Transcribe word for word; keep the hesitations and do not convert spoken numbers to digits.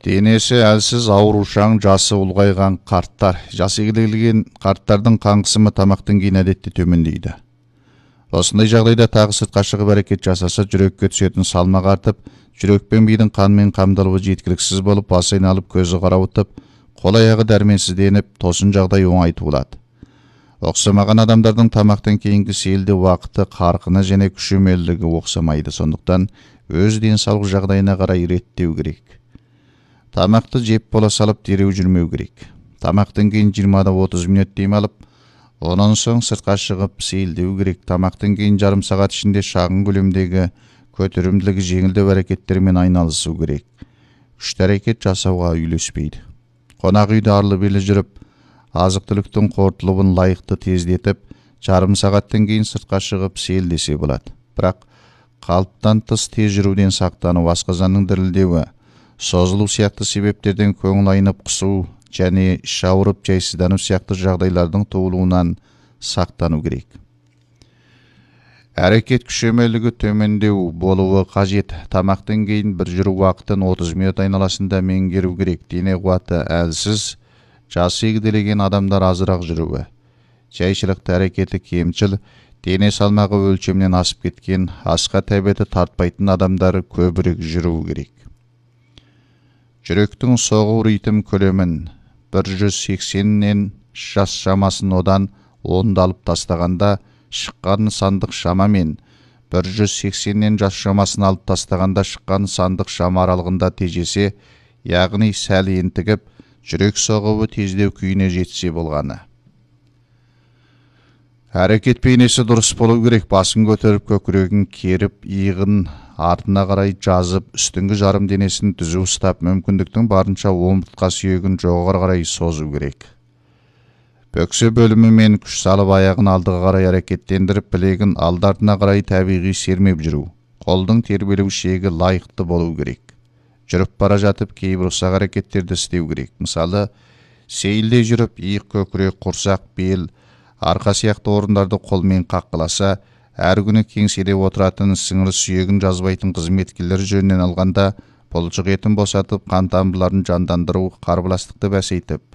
Денесі әлсіз аурушаң, жасы ұлғайған қарттар. Жасы келген қарттардың қан қысымы тамақтан кейін әдетте төмендейді. Осындай жағдайда тағы сыртқа шығып әрекет жасаса, жүрекке түсетін салмақ артып, жүрек пен мидың қанмен қамтылуы жеткіліксіз болып, бас айналып, көзі қарауытып, қол аяғы дәрменсізденіп, тосын жағдай оңай туылады. Оқсамаған адамдардың тамақтан кейінгі сейілде уақыты, қарқыны және күшемелдігі оқсамайды. Сондықтан өз денсаулық жағдайына қарай реттеу керек. Тамақты жеп бола салып дереу жүрмеу керек. Тамақтан кейін жиырмадан отыз минут дем алып, онан соң сыртқа шығып сейілдеу керек. Тамақтан кейін жарым сағат ішінде шағын көлемдегі көтерімділігі жеңілдеу әрекеттермен айналысу керек. Күшті әрекет жасауға үйлеспейді. Қонақ үйде арлы-берлі жүріп, азық-түліктің қорытылуын лайықты тездетіп, жарым сағаттан кейін сыртқа шығып сейілдесе болады. Бірақ қалыптан тыс тез жүруден сақтану, асқазанның дірілдеуі, созылу сияқты себептерден көңіл айнып құсу және іш ауырып жайсыздану сияқты жағдайлардың туылуынан сақтану керек. Әрекет күшемелігі төмендеу болуы қажет. Тамақтан кейін бір жүру уақытын отыз минут айналасында меңгеру керек. Дене қуаты әлсіз, жасы егделеген адамдар азырақ жүруі. Жайшылықты әрекеті кемшіл, дене салмағы өлшемнен асып кеткен, асқа тәбеті тартпайтын адамдар көбірек жүру керек. Жүректің соғу ритм көлемін бір жүз сексеннен жас шамасын одан онды алып тастағанда, шыққан сандық шамамен бір жүз сексеннен жас шамасын алып тастағанда шыққан сандық шама аралығында тежесе, яғни сәл ентігіп, жүрек соғуы тездеу күйіне жетсе болғаны. Әрекет бейнесі дұрыс болу керек. Басын көтеріп, көкірегін керіп, иығын артына қарай жазып, үстіңгі жарым денесін түзу ұстап, мүмкіндіктің барынша омыртқа сүйегін жоғары қарай созу керек. Бөксе бөлімі мен күш салып, аяғын алдыға қарай әрекеттендіріп, білегін алды-артына қарай табиғи сермеп жүру. Қолдың тербелу шегі лайықты болу керек. Жүріп бара жатып, кейбір ұсақ әрекеттерді істеу керек. Мысалы, сейілде жүріп, иық, көкірек, құрсақ, бел, арқа сияқты орындарды қолмен қаққыласа, әр күні кеңседе отыратын сіңір сүйегін жазбайтын қызметкерлер жөнінен алғанда, бұлшық етін босатып, қан тамырларын жандандыру, қарбаластықты бәсейтіп,